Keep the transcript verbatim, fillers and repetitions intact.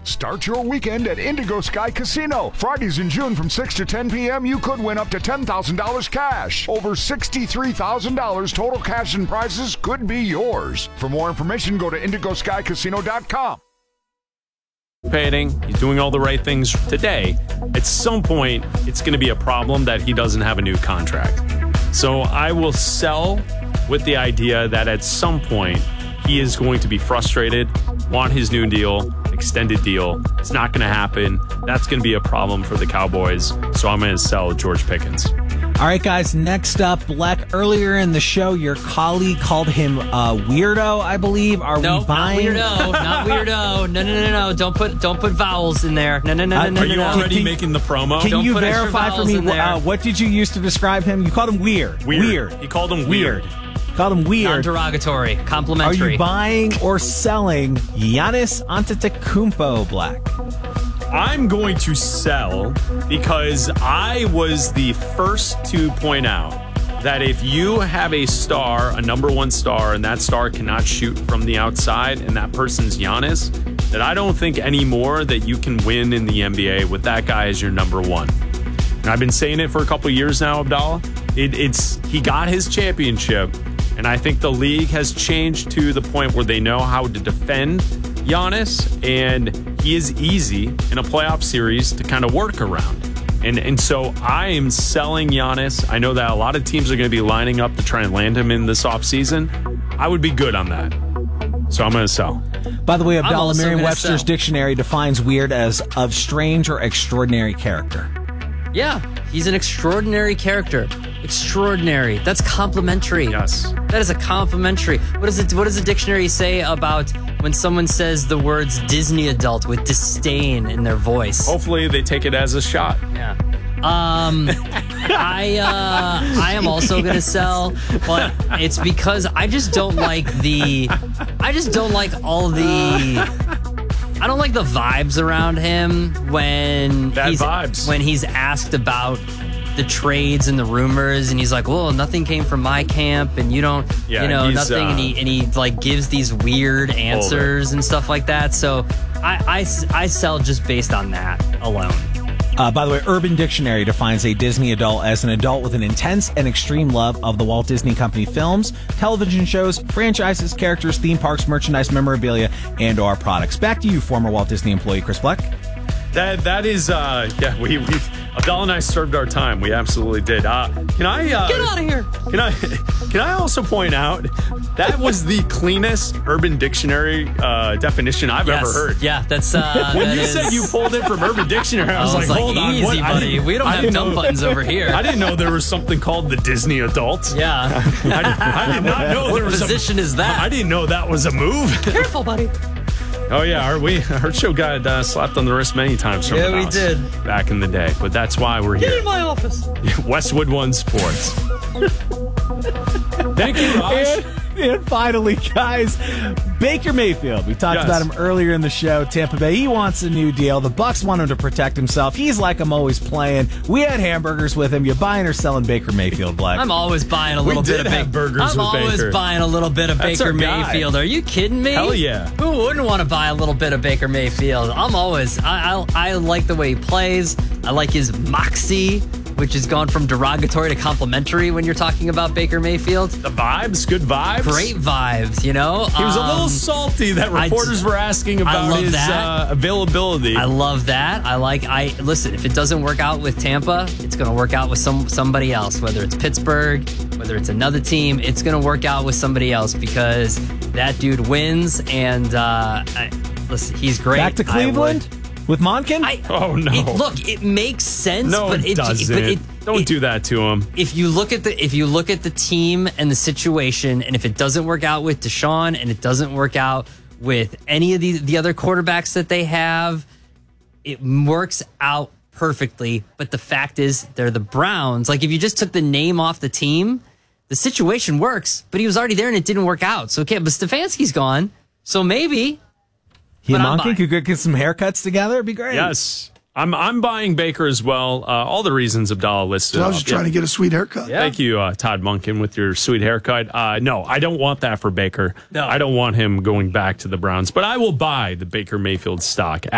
Start your weekend at Indigo Sky Casino. Fridays in June from six to ten p.m. you could win up to ten thousand dollars cash. Over sixty-three thousand dollars total cash and prizes could be yours. For more information, go to indigo sky casino dot com. Participating, he's doing all the right things today. At some point, it's going to be a problem that he doesn't have a new contract. So I will sell with the idea that at some point he is going to be frustrated, want his new deal, extended deal. It's not going to happen. That's going to be a problem for the Cowboys. So I'm going to sell George Pickens. All right, guys, next up, Black, earlier in the show, your colleague called him a weirdo, I believe. Are no, we buying? Not weirdo. Not weirdo. No, no, no, no. Don't put don't put vowels in there. No, no, no, no, no. Are you no, already can, making the promo? Can Don't you put extra verify for vowels me, in there. uh, what did you use to describe him? You called him weird. Weird. Weird. He called him weird. Called him weird. Non-derogatory. Are Complimentary. you buying or selling Giannis Antetokounmpo, Black? I'm going to sell because I was the first to point out that if you have a star, a number one star, and that star cannot shoot from the outside, and that person's Giannis, that I don't think anymore that you can win in the N B A with that guy as your number one. And I've been saying it for a couple years now, Abdallah. It, it's he got his championship, and I think the league has changed to the point where they know how to defend Giannis, and he is easy in a playoff series to kind of work around. And and so I am selling Giannis. I know that a lot of teams are going to be lining up to try and land him in this offseason. I would be good on that. So I'm going to sell. By the way, Abdallah, Merriam-Webster's sell. dictionary defines weird as of strange or extraordinary character. Yeah, he's an extraordinary character. Extraordinary. That's complimentary. Yes. That is a complimentary. What does it? What does the dictionary say about when someone says the words Disney adult with disdain in their voice? Hopefully they take it as a shot. Yeah. Um, I uh, I am also gonna sell, but it's because I just don't like the. I just don't like all the. I don't like the vibes around him when Bad he's vibes. when he's asked about the trades and the rumors, and he's like, "Well, nothing came from my camp, and you don't, Yeah, you know, he's, nothing." uh, and he and he like gives these weird answers and stuff like that. So I, I, I sell just based on that alone. Uh, by the way, Urban Dictionary defines a Disney adult as an adult with an intense and extreme love of the Walt Disney Company films, television shows, franchises, characters, theme parks, merchandise, memorabilia, and or products. Back to you, former Walt Disney employee Chris Black. That that is uh yeah we we Abdallah and I served our time. We absolutely did. Uh, can I uh, Get out of here! Can I can I also point out that was the cleanest Urban Dictionary uh, definition I've Yes. ever heard. Yeah, that's uh, When that you is- said you pulled it from Urban Dictionary, I was, I was like, like, hold on, easy, what? I buddy. didn't- We don't I have didn't dumb know- buttons over here. I didn't know there was something called the Disney adult. Yeah. I, I did not know What there was position a, is that? I didn't know that was a move. Careful, buddy. Oh yeah, our, we our show got uh, slapped on the wrist many times from Yeah, the we house did. back in the day. But that's why we're Get here. in my office. Westwood One Sports. Thank you, Raj. And, and finally, guys, Baker Mayfield. We talked Yes. about him earlier in the show. Tampa Bay, he wants a new deal. The Bucks want him to protect himself. He's like, I'm always playing. We had hamburgers with him. You buying or selling Baker Mayfield, Black? I'm always buying a little We bit did of have Baker. burgers I'm with always Baker. buying a little bit of That's Baker our guy. Mayfield. Are you kidding me? Hell yeah. Who wouldn't want to buy a little bit of Baker Mayfield? I'm always. I I, I like the way he plays. I like his moxie, which has gone from derogatory to complimentary when you're talking about Baker Mayfield. The vibes, good vibes. Great vibes, you know. He was a little Um, salty that I- reporters were asking I about love his that. uh, availability. I love that. I like. I listen. If it doesn't work out with Tampa, it's going to work out with some somebody else. Whether it's Pittsburgh, whether it's another team, it's going to work out with somebody else because that dude wins. And uh, I, listen, he's great. Back to I would- Cleveland with Monken? I, Oh, no. It, look, it makes sense. no, but it, it doesn't. But it, Don't it- do that to him. If you look at the if you look at the team and the situation, and if it doesn't work out with Deshaun, and it doesn't work out with any of the the other quarterbacks that they have, it works out perfectly. But the fact is, they're the Browns. Like if you just took the name off the team, the situation works. But he was already there, and it didn't work out. So okay, but Stefanski's gone, so maybe. he and but I'm Monken buying. could go get some haircuts together. It'd be great. Yes. I'm I'm buying Baker as well. Uh, all the reasons Abdallah listed. So I was off. just trying Yeah. to get a sweet haircut. Thank you, uh, Todd Monken, with your sweet haircut. Uh, no, I don't want that for Baker. No. I don't want him going back to the Browns, but I will buy the Baker Mayfield stock.